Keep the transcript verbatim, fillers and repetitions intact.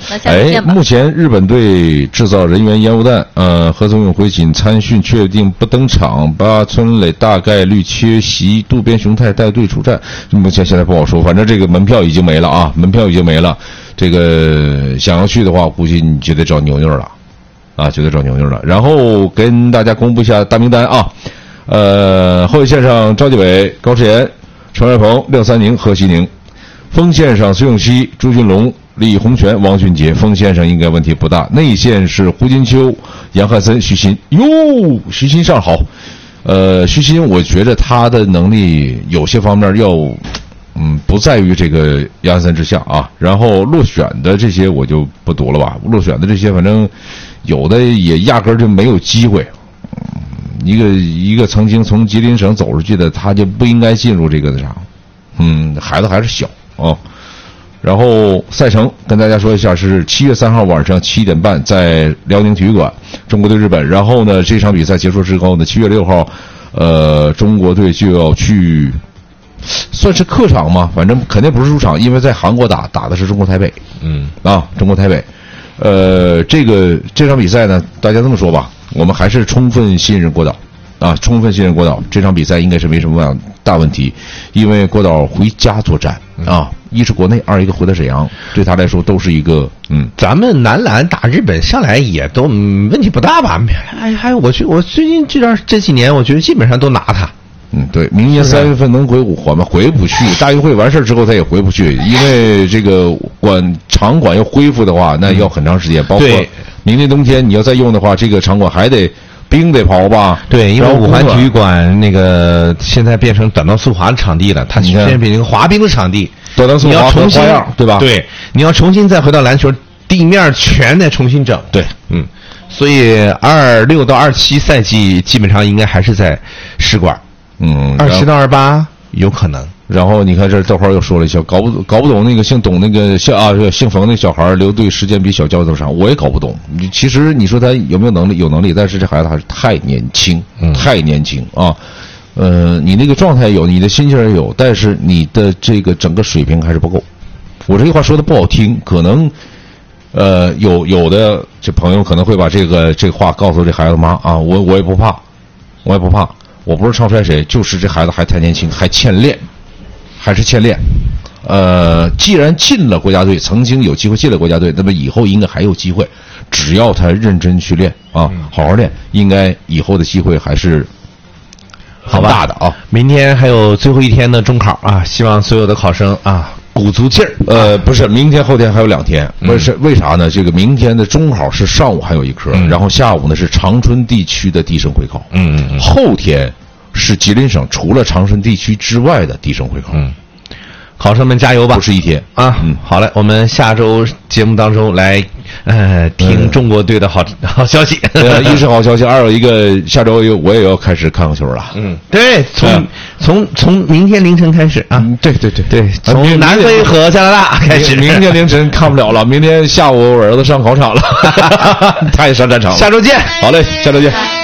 那下次见吧。 哎，目前日本队制造人员烟雾弹，呃，何宗永回仅参训，确定不登场。八村垒大概率缺席，渡边雄太带队出战。目前现在不好说，反正这个门票已经没了啊，门票已经没了。这个想要去的话，估计你就得找牛牛了，啊，就得找牛牛了。然后跟大家公布一下大名单啊，呃，后卫线上赵继伟、高世炎、陈瑞鹏、廖三宁、何西宁；锋线上孙永熙、朱俊龙、李洪权、王俊杰，锋线上应该问题不大。内线是胡金秋、杨汉森、徐新。哟，徐新上好，呃，徐新我觉得他的能力有些方面要。嗯，不在于这个杨汉森之下啊。然后落选的这些我就不读了吧。落选的这些，反正有的也压根儿就没有机会。嗯，一个一个曾经从吉林省走出去的，他就不应该进入这个那啥。嗯，孩子还是小哦。然后赛程跟大家说一下，是七月三号晚上七点半在辽宁体育馆，中国对日本。然后呢，这场比赛结束之后呢，七月六号，呃，中国队就要去。算是客场嘛，反正肯定不是主场，因为在韩国打打的是中国台北， 嗯啊，中国台北，呃，这个这场比赛呢，大家这么说吧，我们还是充分信任郭导，啊，充分信任郭导，这场比赛应该是没什么大问题，因为郭导回家作战啊，一是国内，二一个回到沈阳，对他来说都是一个嗯， 咱们男篮打日本上来也都、嗯、问题不大吧？还还我去，我最近这段这几年，我觉得基本上都拿他。 嗯，对，明年三月份能回五环吗？回不去，大运会完事之后他也回不去，因为这个管场馆要恢复的话，那要很长时间，包括明年冬天你要再用的话，这个场馆还得冰得刨吧？ 对，因为五环体育馆那个现在变成短道速滑的场地了，它现在变成滑冰的场地， 短道速滑和花样，对吧？ 对，你要重新再回到篮球，地面全得重新整。 对， 嗯，所以二六到二七赛季基本上应该还是在使馆。 嗯， 二七到二八有可能。 然后你看这豆花又说了一下，搞不搞不懂那个姓董那个姓啊姓冯那小孩留队时间比小焦都长，我也搞不懂。你其实你说他有没有能力？有能力，但是这孩子还是太年轻， 嗯、 太年轻啊。呃，你那个状态有，你的心情也有，但是你的这个整个水平还是不够。我这句话说的不好听，可能呃有有的这朋友可能会把这个这个话告诉这孩子妈啊，我我也不怕，我也不怕。我不是唱衰谁，就是这孩子还太年轻，还欠练，还是欠练。呃，既然进了国家队，曾经有机会进了国家队，那么以后应该还有机会，只要他认真去练啊，好好练，应该以后的机会还是很大的啊。 明天还有最后一天的中考啊，希望所有的考生啊鼓足劲儿。 呃，不是，明天后天还有两天，不是为啥呢？这个明天的中考是上午还有一科，嗯、然后下午呢是长春地区的地省会考， 嗯嗯嗯， 后天是吉林省除了长春地区之外的地省会考。 嗯，考生们加油吧！ 不是一天啊。嗯，好嘞，我们下周节目当中来呃听中国队的好、嗯、好消息。 呃，一是好消息，二有一个下周我也要开始看看球了。 嗯，对，从、嗯、从从明天凌晨开始啊。 嗯，对对对对，从南非和加拿大开始。 明天凌晨看不了了，明天下午我儿子上考场了，他也上战场了。 下周见。 好嘞，下周见。